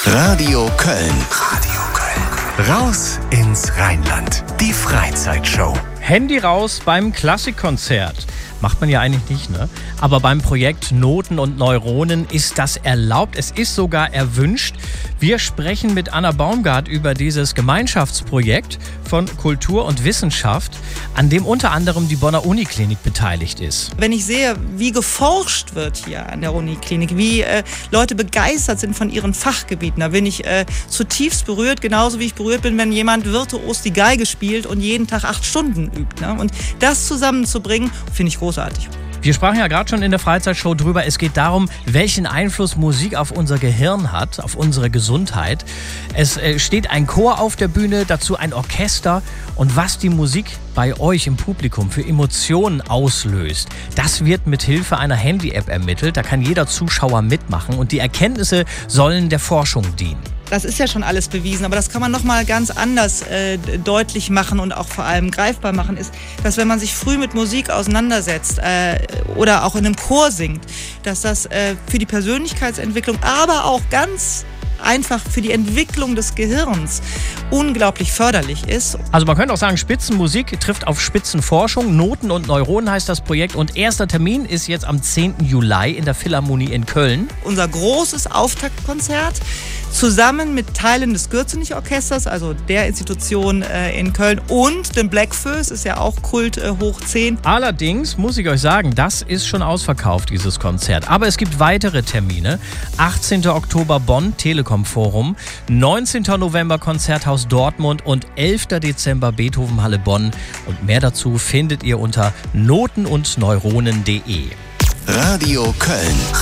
Radio Köln. Radio Köln. Raus ins Rheinland. Die Freizeitshow. Handy raus beim Klassikkonzert. Macht man ja eigentlich nicht, ne? Aber beim Projekt Noten und Neuronen ist das erlaubt. Es ist sogar erwünscht. Wir sprechen mit Anna Baumgart über dieses Gemeinschaftsprojekt von Kultur und Wissenschaft, an dem unter anderem die Bonner Uniklinik beteiligt ist. Wenn ich sehe, wie geforscht wird hier an der Uniklinik, wie Leute begeistert sind von ihren Fachgebieten, da bin ich zutiefst berührt, genauso wie ich berührt bin, wenn jemand virtuos die Geige spielt und jeden Tag 8 Stunden übt. Ne? Und das zusammenzubringen, finde ich großartig. Wir sprachen ja gerade schon in der Freizeitshow drüber. Es geht darum, welchen Einfluss Musik auf unser Gehirn hat, auf unsere Gesundheit. Es steht ein Chor auf der Bühne, dazu ein Orchester. Und was die Musik bei euch im Publikum für Emotionen auslöst, das wird mit Hilfe einer Handy-App ermittelt. Da kann jeder Zuschauer mitmachen und die Erkenntnisse sollen der Forschung dienen. Das ist ja schon alles bewiesen, aber das kann man noch mal ganz anders deutlich machen und auch vor allem greifbar machen, ist, dass wenn man sich früh mit Musik auseinandersetzt oder auch in einem Chor singt, dass das für die Persönlichkeitsentwicklung, aber auch ganz einfach für die Entwicklung des Gehirns unglaublich förderlich ist. Also man könnte auch sagen, Spitzenmusik trifft auf Spitzenforschung. Noten und Neuronen heißt das Projekt. Und erster Termin ist jetzt am 10. Juli in der Philharmonie in Köln. Unser großes Auftaktkonzert zusammen mit Teilen des Gürzenich-Orchesters, also der Institution in Köln, und dem Blackfoes, ist ja auch Kult hoch 10. Allerdings muss ich euch sagen, das ist schon ausverkauft, dieses Konzert. Aber es gibt weitere Termine. 18. Oktober Bonn, Telekom Forum, 19. November Konzerthaus Dortmund und 11. Dezember Beethovenhalle Bonn. Und mehr dazu findet ihr unter notenundneuronen.de. Radio Köln.